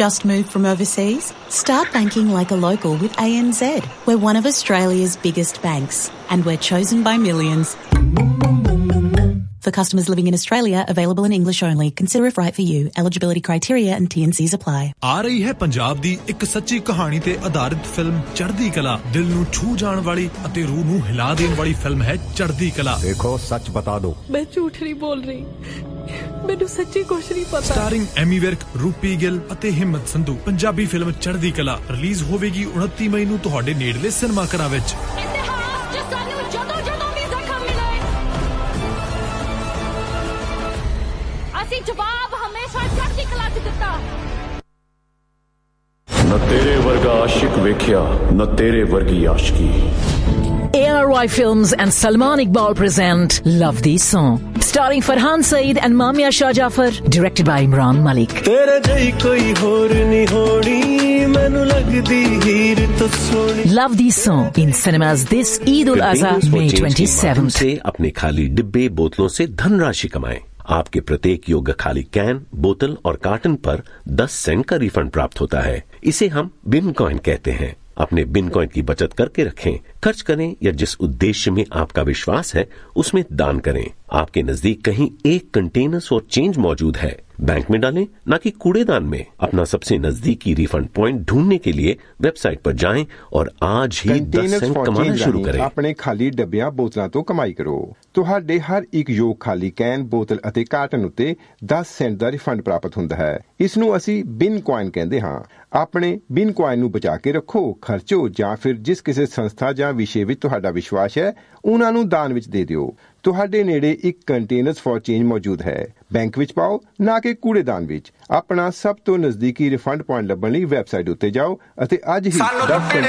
Just moved from overseas? Start banking like a local with ANZ. We're one of Australia's biggest banks, and we're chosen by millions. For customers living in Australia, available in English only. Consider if right for you. Eligibility criteria and T&Cs apply. आ रही है पंजाब दी एक सच्ची कहानी ते आधारित film चढ़दी कला दिल नू छू जाण वाली अते रूह नू हिला देण वाली फिल्म है चढ़दी कला देखो सच बता दो मैं झूठ नहीं बोल रही मैनू सच्ची कुछ नहीं पता स्टारिंग एमी विर्क रूपी गिल अते हिम्मत संधू पंजाबी फिल्म चढ़दी कला रिलीज होवेगी 29 मई नू तुहाडे नेड़ले सिनेमा घरां विच जवाब हमेशा चढ़दी कला च दिता न तेरे वर्गा आशिक वेख्या न तेरे वर्गी आशिकी ARY Films and Salman Iqbal present Love Thee Song starring Farhan Saeed and Mamia Shah Jafar directed by Imran Malik तेरे जई कोई होर नहीं होनी मैनू लगदी हीर तो Soni Love Thee Song in cinemas this Eid ul-Azha May 27th से अपने खाली डिब्बे बोतलों से धनराशि कमाएं आपके प्रत्येक योग्य खाली कैन बोतल और कार्टन पर 10 सेंट का रिफंड प्राप्त होता है इसे हम बिन कॉइन कहते हैं अपने बिन कॉइन की बचत करके रखें खर्च करें या जिस उद्देश्य में आपका विश्वास है उसमें दान करें आपके नजदीक कहीं एक कंटेनर और चेंज मौजूद है बैंक में डालें न कि कूड़ेदान में अपना सबसे नजदीकी रिफंड पॉइंट ढूंढने के लिए वेबसाइट पर जाएं और आज ही 10 सेंट कमाना शुरू करें अपने खाली डब्बियां बोतलों तो कमाई करो ਤੁਹਾਡੇ ਹਰ ਇੱਕ ਯੋਗ ਖਾਲੀ ਕੈਨ ਬੋਤਲ ਅਤੇ ਕਾਰਟਨ ਉੱਤੇ 10 ਸੈਂਟ ਦਾ ਰਿਫੰਡ ਪ੍ਰਾਪਤ ਹੁੰਦਾ ਹੈ ਇਸ ਨੂੰ ਅਸੀਂ ਬਿਨ ਕੁਆਇਨ ਕਹਿੰਦੇ ਹਾਂ ਆਪਣੇ ਬਿਨ ਕੁਆਇਨ ਨੂੰ ਬਚਾ ਕੇ ਰੱਖੋ ਖਰਚੋ ਜਾਂ ਫਿਰ ਜਿਸ ਕਿਸੇ ਸੰਸਥਾ ਜਾਂ ਵਿਸ਼ੇ ਵਿੱਚ ਤੁਹਾਡਾ ਵਿਸ਼ਵਾਸ ਹੈ ਉਹਨਾਂ ਨੂੰ ਦਾਨ ਵਿੱਚ ਦੇ ਦਿਓ ਤੁਹਾਡੇ ਨੇੜੇ ਇੱਕ ਕੰਟੇਨਰਸ ਫॉर ਚੇਂਜ ਮੌਜੂਦ ਹੈ ਬੈਂਕ ਵਿੱਚ ਪਾਓ ਨਾ ਕਿ ਕੂੜੇਦਾਨ ਵਿੱਚ ਆਪਣਾ ਸਭ ਤੋਂ ਨਜ਼ਦੀਕੀ ਰਿਫੰਡ ਪੁਆਇੰਟ ਲੱਭਣ ਲਈ ਵੈਬਸਾਈਟ ਉੱਤੇ ਜਾਓ ਅਤੇ ਅੱਜ ਹੀ 10 ਸੈਂਟ